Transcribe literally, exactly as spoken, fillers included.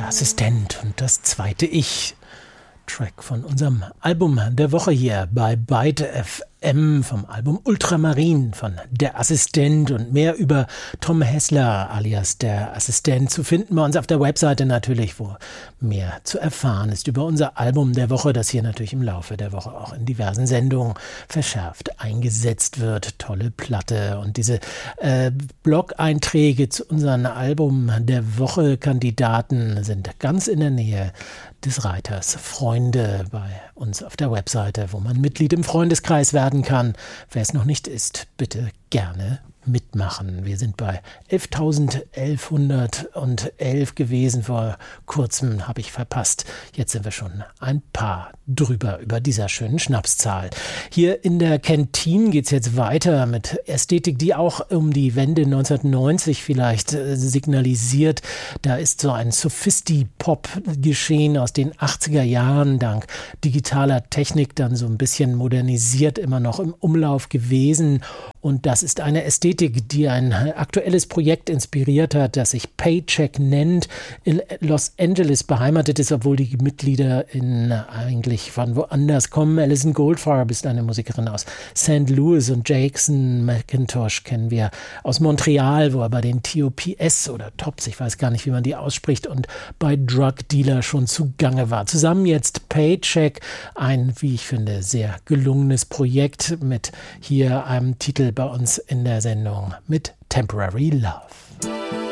Der Assistent und das zweite Ich. Track von unserem Album der Woche hier bei Byte F M vom Album Ultramarin von Der Assistent, und mehr über Tom Hessler alias Der Assistent zu finden bei uns auf der Webseite natürlich, wo mehr zu erfahren ist über unser Album der Woche, das hier natürlich im Laufe der Woche auch in diversen Sendungen verschärft eingesetzt wird. Tolle Platte, und diese äh, Blog-Einträge zu unseren Album der Woche Kandidaten sind ganz in der Nähe des Reiters Freunde bei uns auf der Webseite, wo man Mitglied im Freundeskreis werden kann. Wer es noch nicht ist, bitte gerne mitmachen. Wir sind bei elftausendeinhundertelf gewesen. Vor kurzem, habe ich verpasst. Jetzt sind wir schon ein paar drüber über dieser schönen Schnapszahl. Hier in der Kantine geht es jetzt weiter mit Ästhetik, die auch um die Wende neunzehnhundertneunzig vielleicht äh, signalisiert. Da ist so ein Sophisti-Pop geschehen aus den achtziger Jahren, dank digitaler Technik dann so ein bisschen modernisiert, immer noch im Umlauf gewesen. Und das ist eine Ästhetik, die ein aktuelles Projekt inspiriert hat, das sich Paycheck nennt, in Los Angeles beheimatet ist, obwohl die Mitglieder in eigentlich von woanders kommen. Alison Goldfarb ist eine Musikerin aus Saint Louis, und Jackson McIntosh kennen wir aus Montreal, wo er bei den T O P S oder Tops, ich weiß gar nicht, wie man die ausspricht, und bei Drug Dealer schon zugange war. Zusammen jetzt Paycheck, ein, wie ich finde, sehr gelungenes Projekt mit hier einem Titel bei uns in der Sendung mit Temporary Love.